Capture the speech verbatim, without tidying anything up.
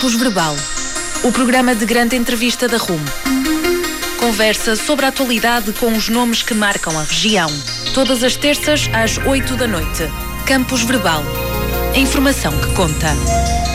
Campus Verbal, o programa de grande entrevista da R U M. Conversa sobre a atualidade com os nomes que marcam a região. Todas as terças às oito da noite. Campus Verbal. A informação que conta.